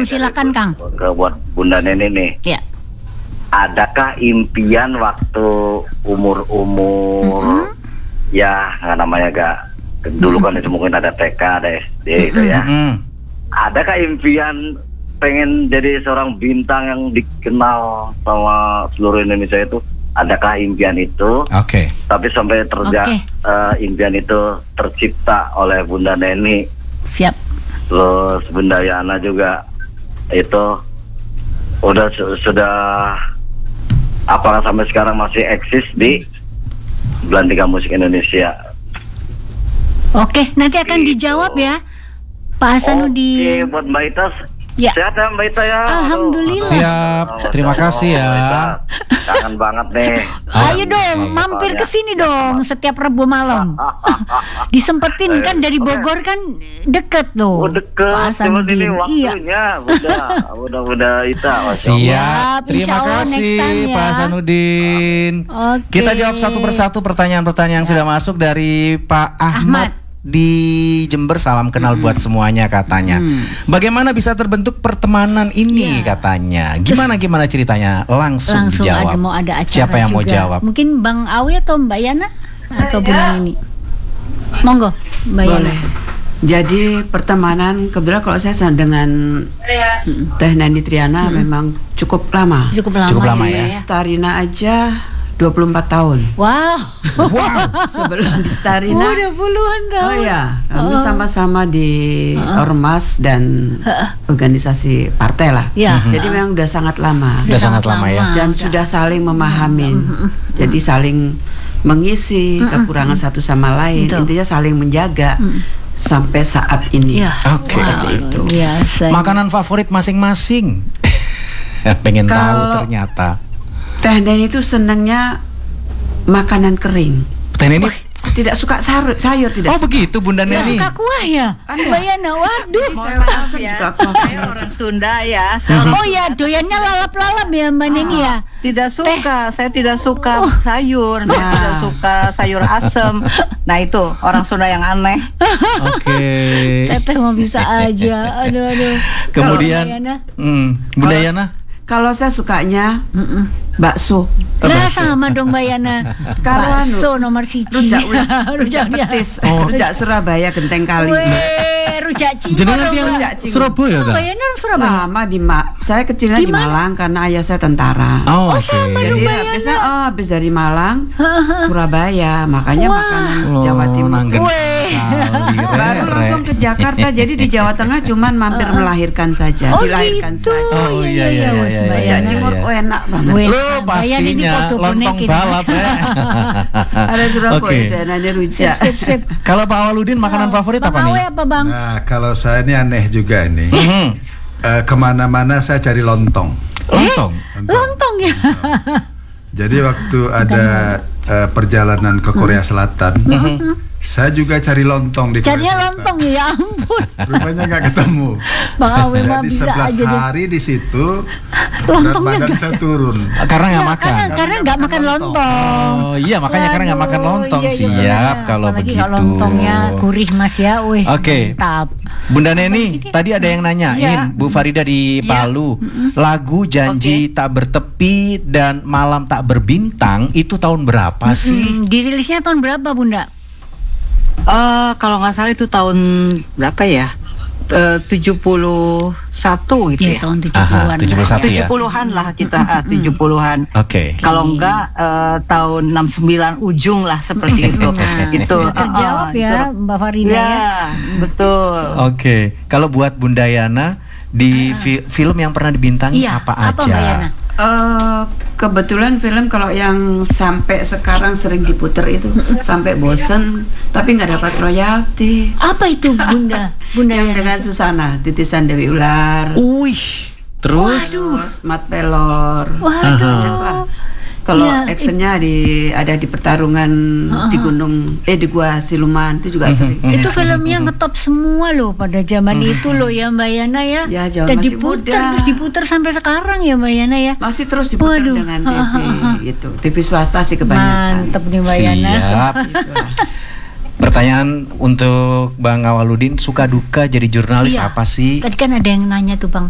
silakan Kang. Buat Bunda Neni nih. Ya. Adakah impian waktu umur ya nggak namanya gak dulu kan itu mungkin ada TK, ada SD gitu ya. Adakah impian pengen jadi seorang bintang yang dikenal sama seluruh Indonesia itu? Adakah impian itu? Oke. Tapi sampai impian itu tercipta oleh Bunda Neni. Siap. Terus Bunda Yana juga itu sudah apakah sampai sekarang masih eksis di Belantika Musik Indonesia? Oke, nanti akan dijawab ya Pak Hasanuddin. Oke, buat Mbak Ita. Ya. Sehat ya Mbak Ita ya. Alhamdulillah. Siap. Terima kasih ya. Kangen banget nih. Ayo dong, mampir ke sini dong setiap Rabu malam. Disempetin kan dari Bogor kan deket loh. Deket. Pak Hasanuddin. Ini waktunya. Udah Ita. Siap. Terima Insya Allah next kasih time ya. Pak Hasanuddin. Oke. Kita jawab satu persatu pertanyaan-pertanyaan yang sudah masuk dari Pak Ahmad di Jember. Salam kenal buat semuanya katanya. Bagaimana bisa terbentuk pertemanan ini katanya? Gimana ceritanya? Langsung dijawab. Ada acara siapa yang juga. mau jawab? Mungkin Bang Awi atau Mbak Yana atau Bunda Nini. Monggo Mbak Yana. Boleh. Jadi pertemanan kebetulan kalau saya dengan Teh Neni Triana memang cukup lama. Cukup lama ya. Starina aja 24 tahun. Wow. Sebelum di Starina udah puluhan tahun. Oh ya, kami sama-sama di Ormas dan organisasi partai lah. Jadi memang udah sangat lama. Udah sangat lama ya. Dan sudah saling memahamin. Jadi saling mengisi kekurangan satu sama lain. Intinya saling menjaga sampai saat ini. Oke. Itu. Makanan favorit masing-masing. Pengen tahu ternyata. Teh Neni itu senangnya makanan kering. Teh Neni tidak suka sayur tidak. Oh begitu Bunda Neni. Suka kuah ya? Mbak Yana, waduh. Maaf ya. Saya orang Sunda ya. Oh ya, doyannya lalap-lalap ya Mbak Neni ya? Tidak suka, saya tidak suka sayur, saya tidak suka sayur asem. Nah itu orang Sunda yang aneh. Oke. Teteh mau bisa aja. Aduh. Kemudian Bunda Yana? Kalau saya sukanya bakso. Lah sama dong Mbak Yana. Bakso nomor siji. Rujak petis. Rujak Surabaya Genteng Kali. Rujak Cinggo. Jenengan yang Surabaya Mbak Yana orang Surabaya. Lama saya kecilnya di Malang karena ayah saya tentara. Oh sama dong Mbak Yana. Habis dari Malang Surabaya, makanya makanan Jawa Timur. Baru langsung ke Jakarta. Jadi di Jawa Tengah cuman mampir melahirkan saja, dilahirkan saja. Oh iya. Rujak Cinggo enak banget. Lo pastinya lontong balap ya. Ada Surabaya dananya rujak. Kalau Pak Awaludin makanan favorit apa nih? Apa Bang? Nah kalau saya ini aneh juga ini. Kemana-mana saya cari lontong. Lontong ya. Jadi waktu ada perjalanan ke Korea Selatan, saya juga cari lontong di Korea Carinya Selatan. lontong ya ampun. Rupanya nggak ketemu. Bang Awi mah Jadi bisa 11 aja deh. hari di situ berat Lontongnya badan saya turun. Karena nggak makan. Karena nggak makan lontong. Oh iya makanya karena nggak makan lontong. Iya, Siap kalau apalagi begitu. kalau lontongnya gurih Mas ya. Wih, Oke. mantap. Bunda Neni, tadi ada yang nanyain Bu Farida di Palu, lagu Janji Tak Bertepi dan Malam Tak Berbintang itu tahun berapa sih? Dirilisnya tahun berapa Bunda? Kalau nggak salah itu tahun berapa ya? 71 gitu ya. Tahun 70-an. 71 ya. 70-an lah kita, 70-an. Oke. Kalau enggak tahun 69 ujung lah seperti itu. Itu terjawab ya Mbak Farida ya. Betul. Oke. Kalau buat Bunda Yana di film yang pernah dibintangi apa aja? Mbak Yana? Kebetulan film kalau yang sampai sekarang sering diputer itu sampai bosen tapi nggak dapat royalti. Apa itu Bunda? Bunda yang Yana. dengan Susana, Titisan Dewi Ular. Terus Mat Pelor. Waduh. Kalau actionnya ada di pertarungan di gunung di Gua Siluman itu juga sering. Itu film yang ngetop semua loh pada zaman itu loh ya Mbak Yana ya. Ya, zaman dan masih diputer muda. terus diputer sampai sekarang ya Mbak Yana ya. Masih terus diputar dengan TV gitu. TV swasta sih kebanyakan. Mantep nih Mbak Yana. Siap. Pertanyaan untuk Bang Awaludin, suka duka jadi jurnalis apa sih? Tadi kan ada yang nanya tuh Bang.